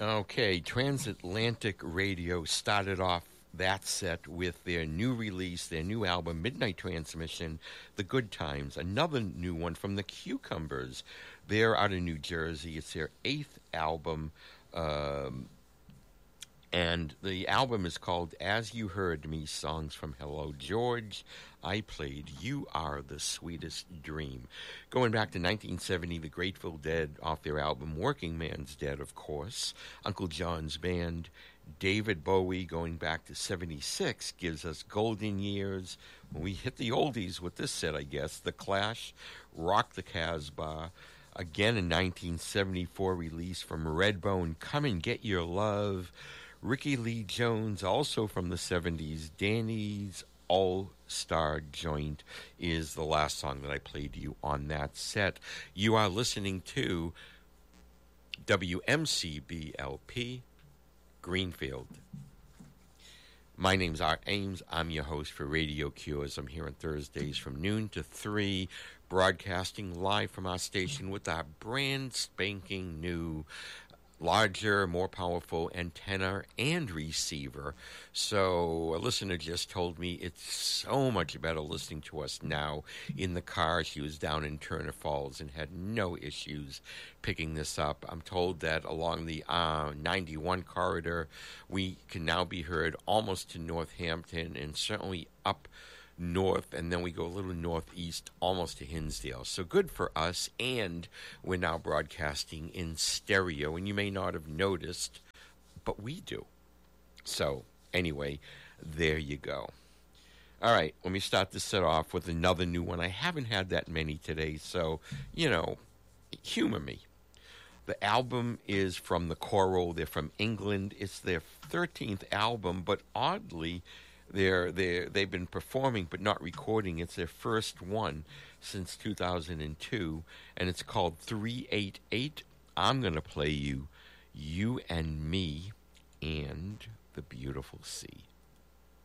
Okay, Transatlantic Radio started off that set with their new release, their new album, Midnight Transmission, The Good Times. Another new one from the Cucumbers. They're out of New Jersey. It's their eighth album. And the album is called As You Heard Me, Songs from Hello George. I played You Are the Sweetest Dream. Going back to 1970, the Grateful Dead off their album Working Man's Dead, of course. Uncle John's Band. David Bowie going back to 76 gives us Golden Years. We hit the oldies with this set, I guess. The Clash, Rock the Casbah. Again, a 1974 release from Redbone, Come and Get Your Love. Ricky Lee Jones, also from the 70s, Danny's All-Star Joint is the last song that I played you on that set. You are listening to WMCBLP Greenfield. My name's Art Ames. I'm your host for Radio Cures. I'm here on Thursdays from noon to 3, broadcasting live from our station with our brand spanking new larger, more powerful antenna and receiver. So a listener just told me it's so much better listening to us now in the car. She was down in Turner Falls and had no issues picking this up. I'm told that along the 91 corridor, we can now be heard almost to Northampton and certainly up north, and then we go a little northeast almost to Hinsdale. So good for us, and we're now broadcasting in stereo, and you may not have noticed, but we do. So anyway, there you go. All right, let me start this set off with another new one. I haven't had that many today, so, humor me. The album is from the Choral. They're from England. It's their 13th album, but oddly, they've been performing but not recording. It's their first one since 2002, and it's called 388. I'm going to play you and Me and the Beautiful Sea.